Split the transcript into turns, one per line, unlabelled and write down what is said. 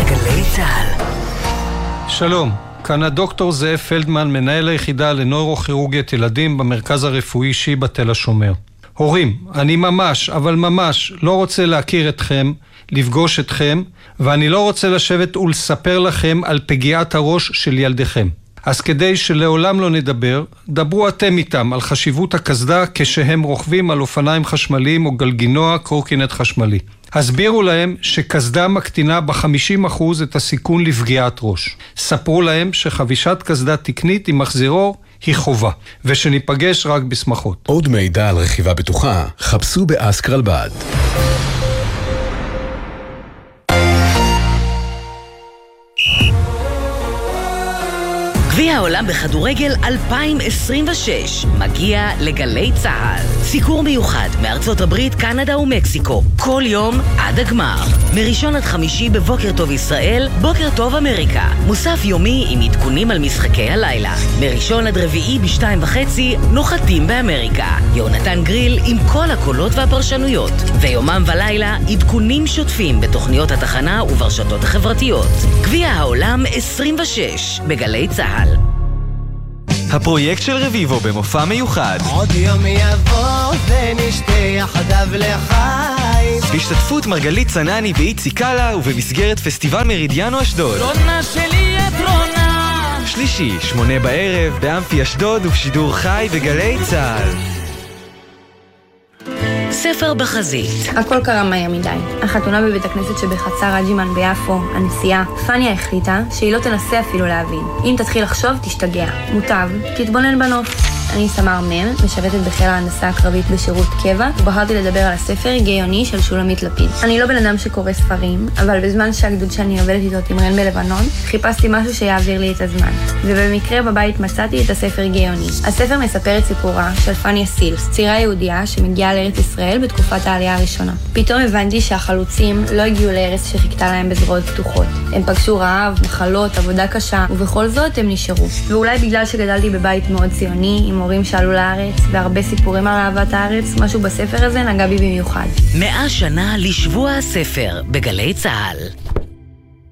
לגלי צהל.
שלום, כאן הדוקטור זאב פלדמן, מנהל היחידה לנוירוכירורגית ילדים במרכז הרפואי שיבא תל השומר. הורים, אני ממש, אבל ממש לא רוצה להכיר אתכם, לפגוש אתכם, ואני לא רוצה לשבת ולספר לכם על פגיעת הראש של ילדיכם. אז כדי שלעולם לא נדבר, דברו אתם איתם על חשיבות הקסדה כשהם רוכבים על אופניים חשמליים או גלגינוע קורקינט חשמלי. הסבירו להם שקסדה מקטינה ב-50% את הסיכון לפגיעת ראש. ספרו להם שחבישת קסדה תקנית עם מחזירור היא חובה, ושניפגש רק בשמחות.
עוד מידע על רכיבה בטוחה, חפשו באסקרלבד.
גביע העולם בכדורגל 2026 מגיע לגלי צהל. סיקור מיוחד מארצות הברית, קנדה ומקסיקו. כל יום עד הגמר. מראשון עד חמישי בבוקר טוב ישראל, בוקר טוב אמריקה. מוסף יומי עם עדכונים על משחקי הלילה. מראשון עד רביעי ב2:30 נוחתים באמריקה. יונתן גריל עם כל הקולות והפרשנויות. ויומם ולילה עדכונים שוטפים בתוכניות התחנה וברשתות החברתיות. גביע העולם 26 בגלי צהל.
הפרויקט של רביבו במופע מיוחד.
עוד יום יבוא ונשתה יחדיו לחיים.
בהשתתפות מרגלית צנני ואיצי קאלה ובמסגרת פסטיבל מרידיאנו אשדוד.
רונה שלי את רונה.
שלישי, 8 בערב, באמפי אשדוד ובשידור חי בגלי צהל.
ספר בחזית.
הכל קרה מהר מדי. החתונה בבית הכנסת שבחצר רג'ימן ביפו, הנסיעה, פניה החליטה שהיא לא תנסה אפילו להבין. אם תתחיל לחשוב, תשתגע. מוטב, תתבונן בנוף. אני סמר מם, משרתת בחיל ההנדסה הקרבית בשירות קבע, ובחרתי לדבר על הספר גאוני של שולמית לפיד. אני לא בן אדם שקורא ספרים, אבל בזמן שהגדוד שאני עובדת איתו תמרן בלבנון, חיפשתי משהו שיעביר לי את הזמן. ובמקרה בבית מצאתי את הספר גאוני. הספר מספר את סיפורה של פניה סילס, צעירה יהודיה שמגיעה לארץ ישראל בתקופת העלייה הראשונה. פתאום הבנתי שהחלוצים לא הגיעו לארץ שחיכתה להם בזרועות פתוחות. הם פגשו רעב, מחלות, עבודה קשה, ובכל זאת הם נשארו. ואולי בגלל שגדלתי בבית מאוד ציוני, עם הורים שעלו לארץ, והרבה סיפורים על אהבת הארץ, משהו בספר הזה נגע בי במיוחד.
100 שנה לשבוע הספר בגלי צהל.